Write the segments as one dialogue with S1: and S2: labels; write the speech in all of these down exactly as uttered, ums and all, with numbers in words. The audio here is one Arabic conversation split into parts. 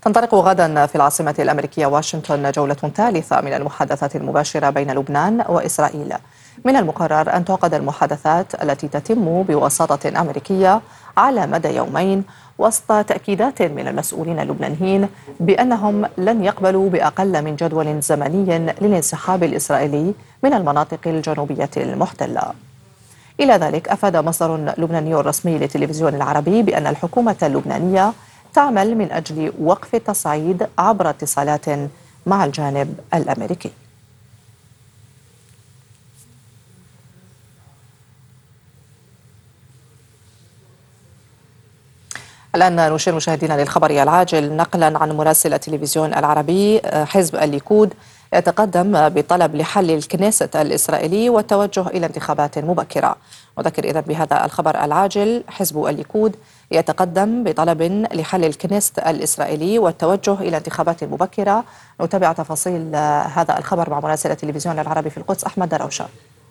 S1: تنطلق غدا في العاصمة الأمريكية واشنطن جولة ثالثة من المحادثات المباشرة بين لبنان وإسرائيل. من المقرر أن تعقد المحادثات التي تتم بوساطة أمريكية على مدى يومين، وسط تأكيدات من المسؤولين اللبنانيين بأنهم لن يقبلوا بأقل من جدول زمني للانسحاب الإسرائيلي من المناطق الجنوبية المحتلة. إلى ذلك أفاد مصدر لبناني رسمي للتلفزيون العربي بأن الحكومة اللبنانية تعمل من أجل وقف التصعيد عبر اتصالات مع الجانب الأمريكي. الآن نشير مشاهدينا للخبر العاجل نقلا عن مراسل التلفزيون العربي. حزب الليكود يتقدم بطلب لحل الكنيسة الإسرائيلي والتوجه إلى انتخابات مبكرة. نذكر إذن بهذا الخبر العاجل: حزب الليكود يتقدم بطلب لحل الكنيسة الإسرائيلي والتوجه إلى انتخابات مبكرة. نتابع تفاصيل هذا الخبر مع مراسل التلفزيون العربي في القدس أحمد دروشة.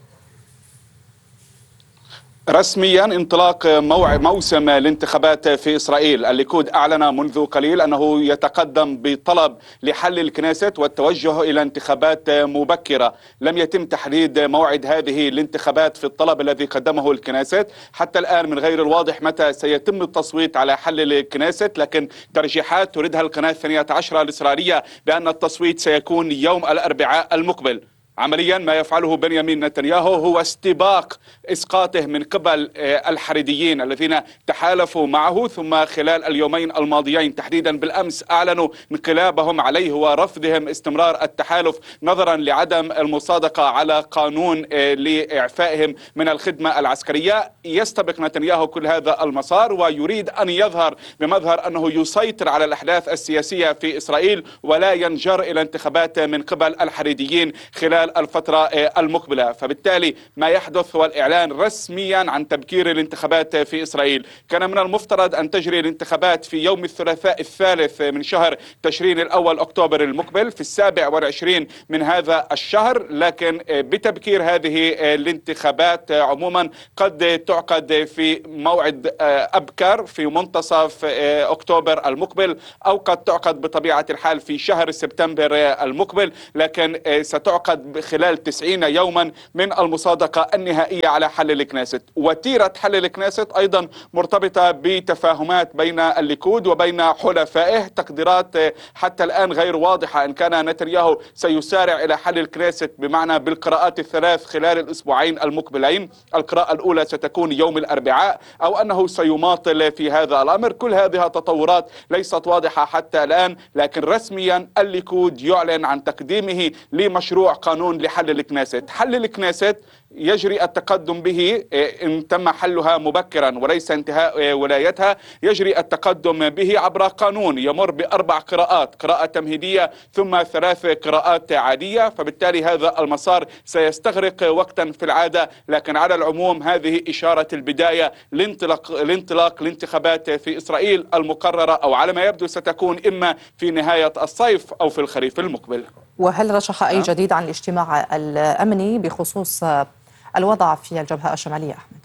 S2: رسميا انطلاق موسم الانتخابات في إسرائيل. الليكود أعلن منذ قليل أنه يتقدم بطلب لحل الكنيسة والتوجه إلى انتخابات مبكرة. لم يتم تحديد موعد هذه الانتخابات في الطلب الذي قدمه الكنيسة. حتى الآن من غير الواضح متى سيتم التصويت على حل الكنيسة، لكن ترجيحات تريدها القناة الثانية عشرة الإسرائيلية بأن التصويت سيكون يوم الأربعاء المقبل. عمليا ما يفعله بنيامين نتنياهو هو استباق إسقاطه من قبل الحريديين الذين تحالفوا معه، ثم خلال اليومين الماضيين تحديدا بالأمس أعلنوا انقلابهم عليه ورفضهم استمرار التحالف نظرا لعدم المصادقة على قانون لإعفائهم من الخدمة العسكرية. يستبق نتنياهو كل هذا المسار ويريد أن يظهر بمظهر أنه يسيطر على الأحداث السياسية في إسرائيل ولا ينجر إلى انتخابات من قبل الحريديين خلال الفترة المقبلة. فبالتالي ما يحدث هو الإعلان رسميا عن تبكير الانتخابات في إسرائيل. كان من المفترض أن تجري الانتخابات في يوم الثلاثاء الثالث من شهر تشرين الأول أكتوبر المقبل في السابع والعشرين من هذا الشهر، لكن بتبكير هذه الانتخابات عموما قد تعقد في موعد أبكر في منتصف أكتوبر المقبل، أو قد تعقد بطبيعة الحال في شهر سبتمبر المقبل، لكن ستعقد خلال تسعين يوما من المصادقة النهائية على حل الكنيست. وتيرة حل الكنيست أيضا مرتبطة بتفاهمات بين الليكود وبين حلفائه. تقديرات حتى الآن غير واضحة إن كان نتنياهو سيسارع إلى حل الكنيست بمعنى بالقراءات الثلاث خلال الأسبوعين المقبلين. القراءة الأولى ستكون يوم الأربعاء، أو أنه سيماطل في هذا الأمر. كل هذه تطورات ليست واضحة حتى الآن، لكن رسميا الليكود يعلن عن تقديمه لمشروع قانون لحل الكنيست. حل الكنيست يجري التقدم به إن تم حلها مبكرا وليس انتهاء ولايتها، يجري التقدم به عبر قانون يمر بأربع قراءات: قراءة تمهيدية ثم ثلاث قراءات عادية. فبالتالي هذا المسار سيستغرق وقتا في العادة، لكن على العموم هذه إشارة البداية لانطلاق لانطلاق الانتخابات في إسرائيل المقررة، أو على ما يبدو ستكون إما في نهاية الصيف أو في الخريف المقبل.
S1: وهل رشح أي جديد عن الاجتماع الأمني بخصوص الوضع في الجبهة الشمالية أحمد؟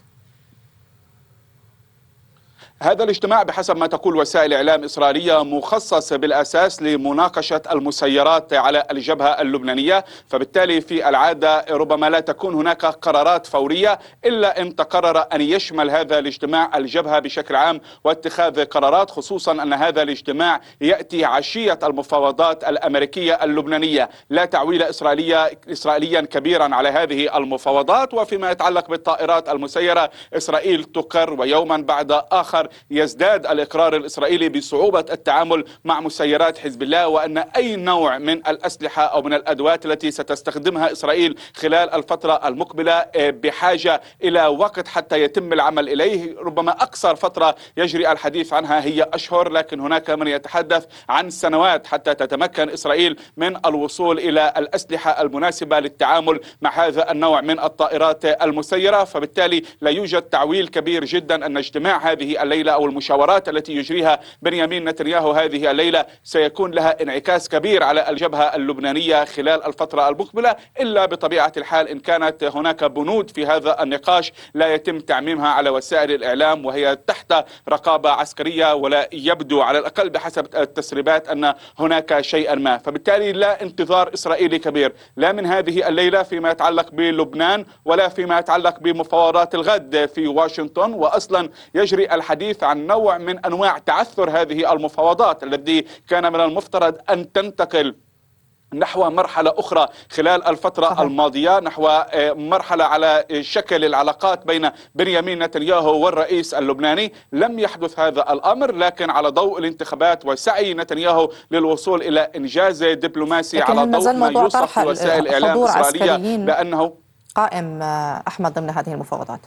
S2: هذا الاجتماع بحسب ما تقول وسائل إعلام إسرائيلية مخصص بالأساس لمناقشة المسيرات على الجبهة اللبنانية. فبالتالي في العادة ربما لا تكون هناك قرارات فورية إلا إن تقرر أن يشمل هذا الاجتماع الجبهة بشكل عام واتخاذ قرارات، خصوصا أن هذا الاجتماع يأتي عشية المفاوضات الأمريكية اللبنانية. لا تعويل إسرائيلية إسرائيليا كبيرا على هذه المفاوضات. وفيما يتعلق بالطائرات المسيرة، إسرائيل تقر ويوما بعد آخر يزداد الإقرار الإسرائيلي بصعوبة التعامل مع مسيرات حزب الله، وأن أي نوع من الأسلحة أو من الأدوات التي ستستخدمها إسرائيل خلال الفترة المقبلة بحاجة إلى وقت حتى يتم العمل إليه. ربما أقصر فترة يجري الحديث عنها هي أشهر، لكن هناك من يتحدث عن سنوات حتى تتمكن إسرائيل من الوصول إلى الأسلحة المناسبة للتعامل مع هذا النوع من الطائرات المسيرة. فبالتالي لا يوجد تعويل كبير جدا أن اجتماع هذه الليلة الليلة أو المشاورات التي يجريها بنيامين نتنياهو هذه الليلة سيكون لها انعكاس كبير على الجبهة اللبنانية خلال الفترة المقبلة، إلا بطبيعة الحال إن كانت هناك بنود في هذا النقاش لا يتم تعميمها على وسائل الإعلام وهي تحت رقابة عسكرية، ولا يبدو على الأقل بحسب التسريبات أن هناك شيئا ما. فبالتالي لا انتظار إسرائيلي كبير لا من هذه الليلة فيما يتعلق بلبنان ولا فيما يتعلق بمفاوضات الغد في واشنطن، وأصلا يجري الحديث عن نوع من أنواع تعثر هذه المفاوضات الذي كان من المفترض أن تنتقل نحو مرحلة أخرى خلال الفترة صحيح. الماضية، نحو مرحلة على شكل العلاقات بين بنيامين نتنياهو والرئيس اللبناني. لم يحدث هذا الأمر، لكن على ضوء الانتخابات وسعي نتنياهو للوصول إلى إنجاز دبلوماسي على ضوء ما يوصف في وسائل الإعلام الإسرائيلية بأنه
S1: قائم أحمد ضمن هذه المفاوضات.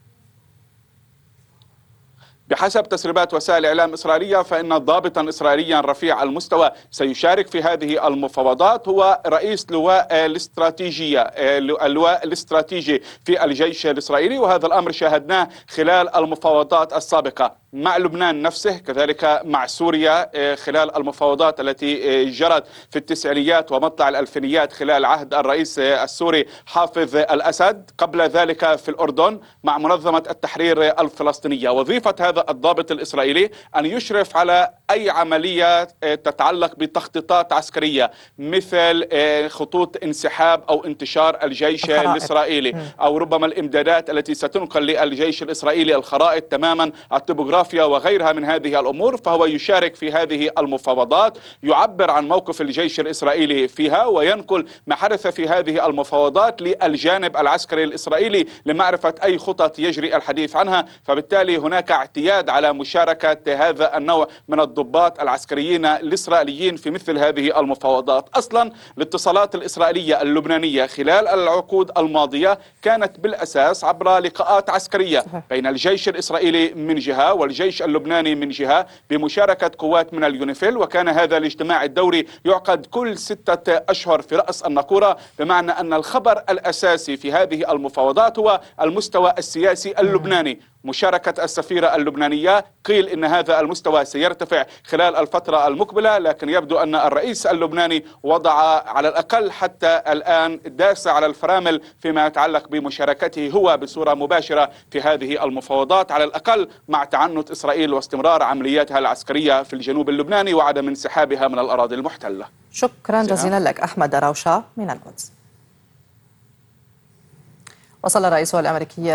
S2: بحسب تسريبات وسائل الإعلام الإسرائيلية فإن ضابطا إسرائيليا رفيع المستوى سيشارك في هذه المفاوضات هو رئيس لواء الاستراتيجية اللواء الاستراتيجي في الجيش الإسرائيلي، وهذا الأمر شاهدناه خلال المفاوضات السابقة مع لبنان نفسه، كذلك مع سوريا خلال المفاوضات التي جرت في التسعينيات ومطلع الألفينيات خلال عهد الرئيس السوري حافظ الأسد، قبل ذلك في الأردن مع منظمة التحرير الفلسطينية. وظيفة هذا الضابط الإسرائيلي أن يشرف على أي عملية تتعلق بتخطيطات عسكرية مثل خطوط انسحاب أو انتشار الجيش الإسرائيلي أو ربما الإمدادات التي ستنقل للجيش الإسرائيلي، الخرائط تماما، الطبوغرافيا وغيرها من هذه الأمور. فهو يشارك في هذه المفاوضات، يعبر عن موقف الجيش الإسرائيلي فيها وينقل ما حدث في هذه المفاوضات للجانب العسكري الإسرائيلي لمعرفة أي خطط يجري الحديث عنها. فبالتالي هناك اعتياد على مشاركة هذا النوع من الضباط العسكريين الإسرائيليين في مثل هذه المفاوضات. أصلا الاتصالات الإسرائيلية اللبنانية خلال العقود الماضية كانت بالأساس عبر لقاءات عسكرية بين الجيش الإسرائيلي من جهة والجيش اللبناني من جهة بمشاركة قوات من اليونيفيل، وكان هذا الاجتماع الدوري يعقد كل ستة أشهر في رأس الناقورة، بمعنى أن الخبر الأساسي في هذه المفاوضات هو المستوى السياسي اللبناني. مشاركة السفيرة اللبنانية قيل إن هذا المستوى سيرتفع خلال الفترة المقبلة، لكن يبدو أن الرئيس اللبناني وضع على الأقل حتى الآن داس على الفرامل فيما يتعلق بمشاركته هو بصورة مباشرة في هذه المفاوضات، على الأقل مع تعنت إسرائيل واستمرار عملياتها العسكرية في الجنوب اللبناني وعدم انسحابها من الأراضي المحتلة.
S1: شكرا جزيلا لك أحمد دراوشة من القدس. وصل الرئيس الأمريكي